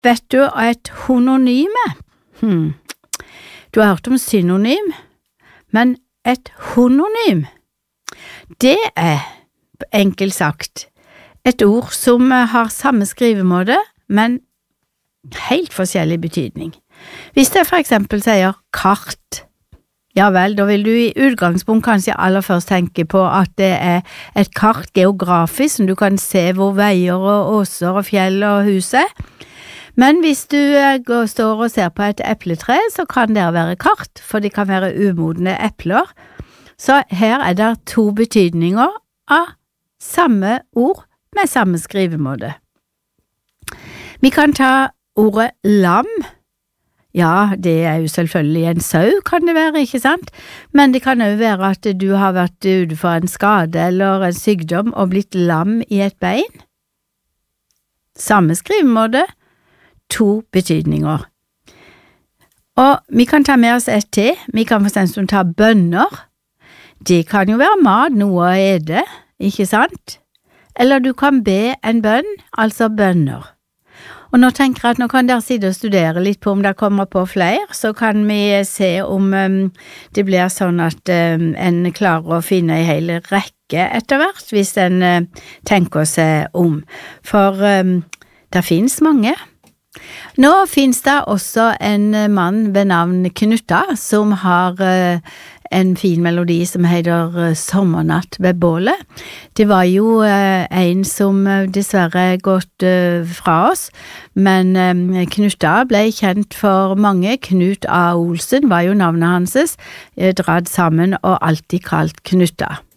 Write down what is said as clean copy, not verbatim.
Vet du hva et hononym er? Du har hørt om synonym, men et hononym, det er, enkelt sagt, et ord som har samme skrivemåte, men helt forskjellig betydning. Hvis jeg for eksempel sier kart, ja vel, da vil du i utgangspunkt kanskje aller først tenke på at det er et kart geografisk, som du kan se hvor veier og åser og fjell og hus er. Men hvis du står og ser på et epletre, så kan det være kart, for det kan være umodne epler. Så her er det to betydninger av samme ord med samme skrivemåte. Vi kan ta ordet lam. Ja, det er jo selvfølgelig en sau, kan det være, ikke sant? Men det kan jo være at du har vært ute for en skade eller en sykdom og blitt lam i et bein. Samme skrivemåte, to betydninger. Og vi kan ta med oss et til. Vi kan for eksempel ta bønner. Det kan jo være mat, noe å ete, ikke sant? Eller du kan be en bønn, altså bønner. Og nå tenker jeg at nå kan dere sitte og studere litt på om det kommer på flere, så kan vi se om det blir sånn at en klarer å finne en hel rekke etter hvert, hvis en tenker seg om. For det finnes mange. Nå finnes det også en mann ved navn Knutta som har en fin melodi som heter Sommernatt ved bålet. Det var jo en som dessverre gått fra oss, men Knutta ble kjent for mange. Knut A. Olsen var jo navnet hans, dratt sammen og alltid kalt Knutta.